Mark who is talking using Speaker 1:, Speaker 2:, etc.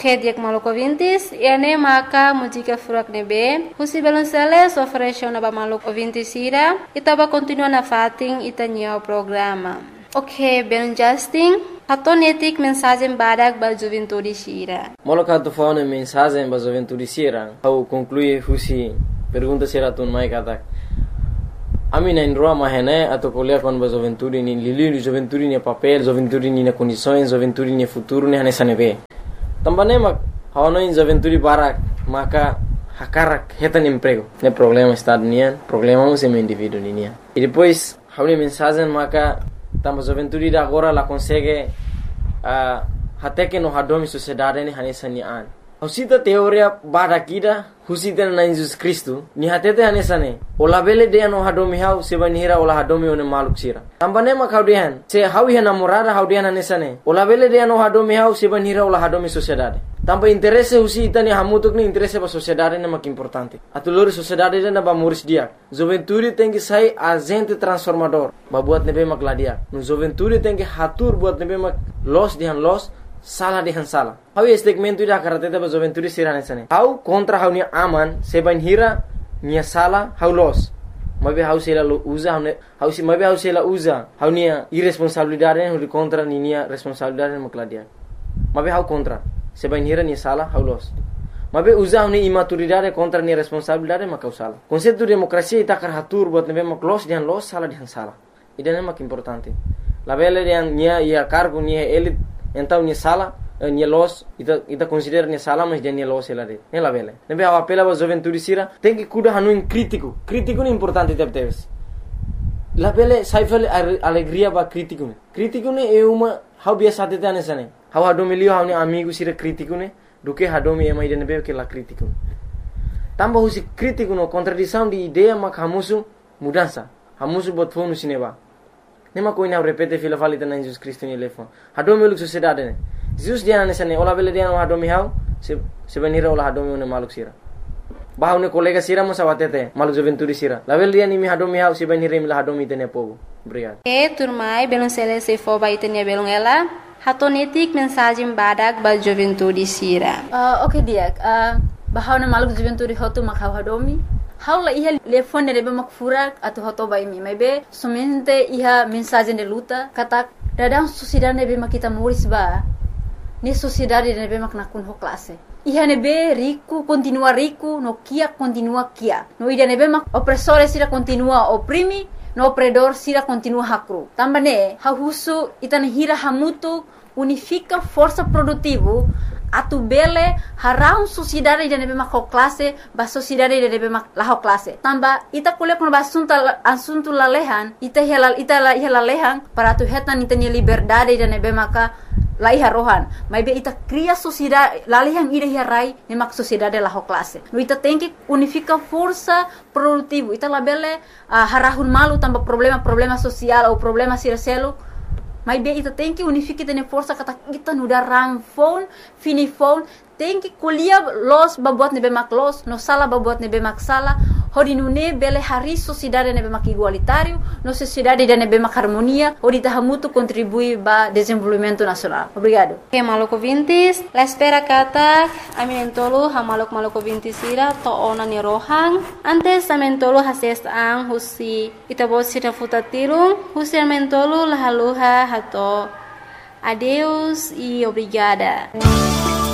Speaker 1: Ok, diak maluco ouvintes, e ane maka música furak nebe, husi balonceles ofereceu na ba maluco ouvintes ira, itaba continua na fating itanyo programa. Ok, ben Justin, hatonetik mensagem badak ba juventude sira.
Speaker 2: Moloka tu faune mensagem ba juventude sira, au conclui husi pergunta sira tun mai katak. Ami na indroa mahene atau kuliah kon ba juventude ni lili juventude ni papel, juventude ni na condições, juventude ni futuro ni hanesa nebe. Tambane mak hawano in juventude barak maka hakarak hetan emprego. Ne problema estado nian, problema um semi indivíduo nian. E depois hawni mensagem maka tamba juventude da agora la consegue até que no hadomi sociedade ni hanesa ni an. Husita teoria bada kida husita na Jesus Cristo ni hatete hanesa ne. Ola bele de no hadomi hau seba nihira ola hadomi one maluk sira. Tambane mak haudian se hau ia namorada haudian hanesa ne. Ola bele de no hadomi hau seba nihira ola hadomi sociedade. Tamba interesse husita ni hamutuk ni interesse ba sociedade ne mak importante. Atulori sociedade na ba muris dia. Juventude tem que sair agente transformador. Ba buat nebe mak ladia. No juventude tem que hatur buat nebe mak los dihan los salah dihan salah. Hau segmento ida karatete ba juventude sirane sane. Hau kontra hau ni aman seban hira nia salah hau los. Mabe hau sela usa hau si mabe hau sela usa hau nia irresponsabilidade hau contra ni nia responsabilidade makladia. Mabe hau kontra seban hira nia salah hau los. Mabe usa hau ni imaturidade contra nia responsabilidade makau salah. Konsepto demokrasia ita karatur buat nebe mak los dihan los salah dihan salah. Idane mak importante. La bele dihan nia ia cargo nia elit então nia sala nia los ita considera nia sala mas dia nia los ela de ela vele nebe a apela ba juventude sira tem que cuidar hanu in crítico é importante teves la vele saifale alegria ba crítico ne é uma how biasa tete anesane how hadomilio how ni amigo sira crítico ne do que hadomi ema ide nebe que la crítico tamba husi crítico no contradição de ideia mak hamusu mudança hamusu bot fonu sineba. Nema koina repete fila falita na Jesus Cristo ni lefo. Hadomi uluk sociedade ne. Jesus dia na sane ola bele dia no hadomi hau se benira ola hadomi ne maluk sira. Bahau ne kolega sira mo sawatete maluk juventude sira. La bele dia ni mi hadomi hau se benira mi la hadomi tene povo. Obrigado.
Speaker 1: Turmai belum selesai fo ba itenia belum ela. Hatonetik mensagem badak ba juventude sira.
Speaker 3: Okay diak. Bahau ne maluk juventude hotu makhau hadomi. Haula iha telefone nebe makfurak atau hoto bai mi mebe somente iha mensagem de luta kata dadang sociedade nebe makita muris ba ni sociedade nebe mak nakun ho classe iha nebe rico continua rico no kia continua kia no ida nebe mak opressore sira continua oprimi no opredor sira continua hakru tambane ha husu itana hira hamutu unifica força produtivo atu bele harau sociedade de nebe mak classe ba sociedade de nebe mak la classe tamba ita kuliah kon asunto lalehan ita lalehan para tu hetan itani liberdade de nebe maka laiha rohan maybe ita cria sociedade lalehan ida hirai ne mak sociedade la classe no ita tem que unifica força produtivo ita labele harahun malu tamba problema social ou problema sircelo. Mas bem, ita tem que unificar tene força kata kita nuda rang phone, fini phone, tem que kuliah los babuat nebe mak los, no sala babuat nebe mak sala, hodi nune bele hari sociedade nebe mak igualitário, no sociedade de nebe mak harmonia, hodi tahamutu contribui ba desenvolvimento nacional. Obrigado.
Speaker 1: Okay, maluco vintis, la espera kata aminentolo ha maluco vintis ira to ona ni rohang, antes aminentolo hases ang husi itabot sita futatirung, husi aminentolo lahaluha hato. Adeus e obrigada.